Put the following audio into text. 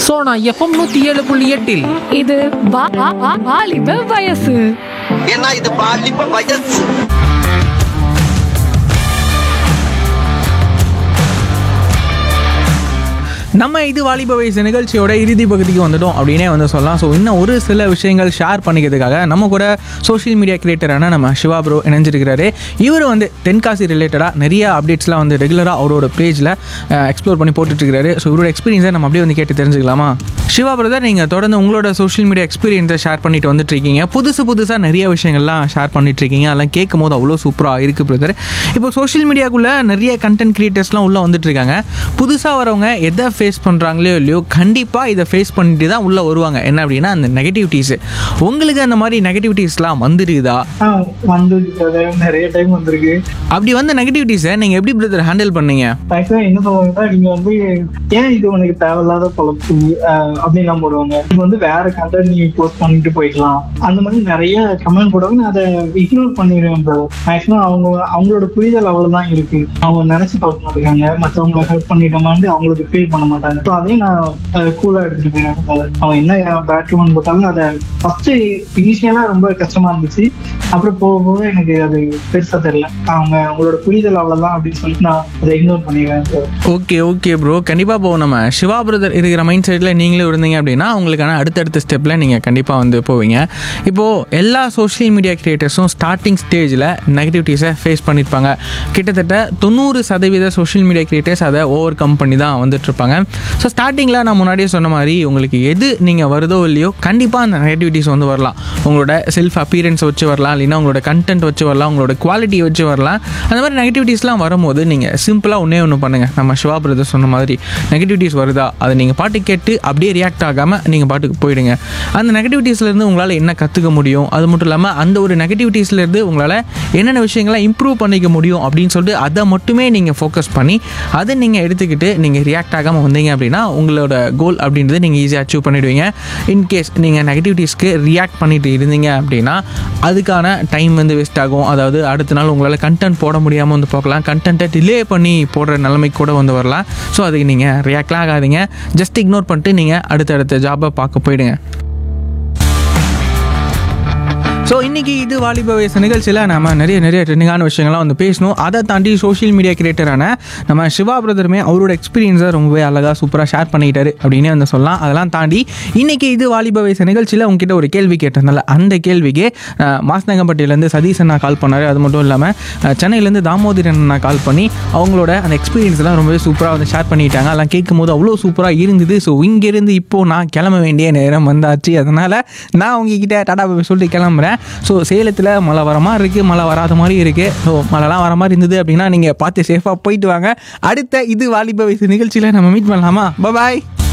Sona FM 107.8 இது வாலிப வயசு. ஏன்னா இது பாலிப்ப வயசு. நம்ம இது வாலிப வயசு நிகழ்ச்சியோட இறுதி பகுதிக்கு வந்துட்டோம் அப்படின்னே வந்து சொல்லலாம். ஸோ இன்னும் ஒரு சில விஷயங்கள் ஷேர் பண்ணிக்கிறதுக்காக நம்ம கூட சோஷியல் மீடியா கிரியேட்டரான நம்ம சிவா ப்ரோ இணைஞ்சிருக்கிறாரு. இவர் வந்து தென்காசி ரிலேட்டடாக நிறைய அப்டேட்ஸ்லாம் வந்து ரெகுலராக அவரோட பேஜில் எக்ஸ்ப்ளோர் பண்ணி போட்டுட்ருக்காரு. ஸோ இவரோட எக்ஸ்பீரியன்ஸை நம்ம அப்படியே வந்து கேட்டு தெரிஞ்சுக்கலாமா? சிவா பிரதர், நீங்கள் தொடர்ந்து உங்களோட சோஷியல் மீடியா எக்ஸ்பீரியன்ஸை ஷேர் பண்ணிட்டு வந்துட்டுருக்கீங்க. புதுசாக நிறைய விஷயங்கள்லாம் ஷேர் பண்ணிட்டுருக்கீங்க. அதெல்லாம் கேட்கும் போது அவ்வளோ சூப்பராக இருக்குது பிரதர். இப்போ சோஷியல் மீடியாக்குள்ளே நிறைய கண்டென்ட் கிரியேட்டர்ஸ்லாம் உள்ளே வந்துட்டுருக்காங்க. புதுசாக வரவங்க எதை ஃபேஸ் பண்ணுறாங்களோ இல்லையோ கண்டிப்பாக இதை ஃபேஸ் பண்ணிட்டு தான் உள்ளே வருவாங்க. என்ன அப்படின்னா அந்த நெகட்டிவிட்டிஸு. உங்களுக்கு அந்த மாதிரி நெகட்டிவிட்டிஸ்லாம் வந்துருக்குதா? நிறைய டைம் வந்திருக்கு. அப்படி வந்த நெகட்டிவிட்டிஸை நீங்கள் எப்படி பிரதர் ஹேண்டில் பண்ணீங்க? என்ன சொல்லுவாங்கன்னா, நீங்க வந்து ஏன் இது உனக்கு தேவையில்லாத பழப்பு அப்படின்லாம் போடுவாங்க. இது வந்து வேற கண்டென்ட் நீங்க போஸ்ட் பண்ணிட்டு போய்க்கலாம், அந்த மாதிரி நிறைய கமெண்ட் போடுவாங்க. நான் அதை இக்னோர் பண்ணிடுவேன். மேக்ஸிமம் அவங்களோட புரிதல் அவ்வளவுதான் இருக்கு. அவங்க நினைச்சு பார்க்க மாட்டாங்க மற்றவங்களை ஹெல்ப் பண்ணிட்டோமான்னு அவங்களுக்கு ஃபீல் பண்ண மாட்டாங்க. ஸோ அதையும் நான் கூலா எடுத்துட்டு போயிடுவேன். அவங்க என்ன பேட் கமெண்ட் போட்டாலும் அதை ஃபர்ஸ்ட் இனிஷியலா ரொம்ப கஷ்டமா இருந்துச்சு. அப்புறம் போக போக எனக்கு அது பெருசா தெரியல. அவங்களோட புரிதல் அவ்வளவுதான் அப்படின்னு சொல்லிட்டு நான் அதை இக்னோர் பண்ணிடுவேன். ஓகே ப்ரோ, கண்டிப்பாக போவோம். நம்ம சிவா பிரதர் இருக்கிற மைண்ட் செட்டில் நீங்களே இருந்தீங்க அப்படின்னா உங்களுக்கான அடுத்தடுத்த ஸ்டெப்பில் நீங்கள் கண்டிப்பாக வந்து போவீங்க. இப்போது எல்லா சோஷியல் மீடியா கிரியேட்டர்ஸும் ஸ்டார்டிங் ஸ்டேஜில் நெகட்டிவிட்டிஸை ஃபேஸ் பண்ணியிருப்பாங்க. கிட்டத்தட்ட 90% சோஷியல் மீடியா கிரியேட்டர்ஸ் அதை ஓவர் கம் பண்ணி தான் வந்துட்டுருப்பாங்க. ஸோ ஸ்டார்டிங்கில் நான் முன்னாடியே சொன்ன மாதிரி உங்களுக்கு எது நீங்கள் வருதோ இல்லையோ கண்டிப்பாக அந்த நெகட்டிவிட்டிஸ் வந்து வரலாம். உங்களோட செல்ஃப் அப்பீரன்ஸ் வச்சு வரலாம், இல்லைன்னா உங்களோட கண்டென்ட் வச்சு வரலாம், உங்களோட குவாலிட்டி வச்சு வரலாம். அந்த மாதிரி நெகட்டிவிட்டிஸ்லாம் வரும்போது நீங்கள் சிம்பிளாக ஒன்று பண்ணுங்கள். நம்ம சிவா பிரதர் சொன்ன மாதிரி நெகட்டிவிட்டிஸ் வருதா அதை நீங்கள் பாட்டு கேட்டு அப்படியே ரியாக்ட் ஆகாமல் நீங்கள் பாட்டுக்கு போயிடுங்க. அந்த நெகட்டிவிட்டிஸ்லேருந்து உங்களால் என்ன கற்றுக்க முடியும், அது மட்டும் இல்லாமல் அந்த ஒரு நெகட்டிவிட்டிஸ்லேருந்து உங்களால் என்னென்ன விஷயங்களை இம்ப்ரூவ் பண்ணிக்க முடியும் அப்படின்னு சொல்லிட்டு அதை மட்டுமே நீங்கள் ஃபோக்கஸ் பண்ணி அதை நீங்கள் எடுத்துக்கிட்டு நீங்கள் ரியாக்ட் ஆகாமல் வந்தீங்க அப்படின்னா உங்களோட கோல் அப்படின்றது நீங்கள் ஈஸியாக அச்சீவ் பண்ணிவிடுவீங்க. இன்கேஸ் நீங்கள் நெகட்டிவிட்டிஸ்க்கு ரியாக்ட் பண்ணிட்டு இருந்தீங்க அப்படின்னா அதுக்கான டைம் வந்து வேஸ்ட் ஆகும். அதாவது அடுத்த நாள் உங்களால் கண்டென்ட் போட முடியாமல் வந்து போகலாம், கண்டென்ட்டை டிலே பண்ணி போடுற நிலைமைக்கு கூட வந்து வரலாம். ஸோ அதுக்கு நீங்கள் ரியாக்ட்லாம் ஆகாதீங்க, ஜஸ்ட் இக்னோர் பண்ணிட்டு நீங்கள் அடுத்தடுத்த ஜாபை பார்க்க போயிடுங்க. ஸோ இன்றைக்கி இது வாலிப வயசு நிகழ்ச்சியில் நம்ம நிறைய ட்ரெண்டிங்கான விஷயங்கள்லாம் வந்து பேசணும். அதை தாண்டி சோஷியல் மீடியா கிரியேட்டரான நம்ம சிவா பிரதருமே அவரோட எக்ஸ்பீரியன்ஸை ரொம்பவே அழகாக சூப்பராக ஷேர் பண்ணிக்கிட்டாரு அப்படின்னு வந்து சொல்லலாம். அதெல்லாம் தாண்டி இன்றைக்கி இது வாலிப வயசு நிகழ்ச்சியில் உங்ககிட்ட ஒரு கேள்வி கேட்டிருந்தால அந்த கேள்விக்கு மாஸ்நகம்பட்டியிலேருந்து சதீஷ் அண்ணா கால் பண்ணார். அது மட்டும் இல்லாமல் சென்னையிலேருந்து தாமோதரன் அண்ணா கால் பண்ணி அவங்களோட அந்த எக்ஸ்பீரியன்ஸ்லாம் ரொம்பவே சூப்பராக வந்து ஷேர் பண்ணிட்டாங்க. அதெல்லாம் கேட்கும் போது அவ்வளோ சூப்பராக இருந்தது. ஸோ இங்கேருந்து இப்போது நான் கிளம்ப வேண்டிய நேரம் வந்தாச்சு. அதனால் நான் உங்ககிட்ட டாடா சொல்லிட்டு கிளம்புறேன். ஸோ சேலத்தில் மழை வர மாதிரி இருக்குது, மழை வராத மாதிரி இருக்குது. ஸோ மழைலாம் வர மாதிரி இருந்தது அப்படின்னா நீங்கள் பார்த்து சேஃபாக போயிட்டு வாங்க. அடுத்த இது வாலிப வயசு நிகழ்ச்சியில் நம்ம மீட் பண்ணலாமா? பாய்.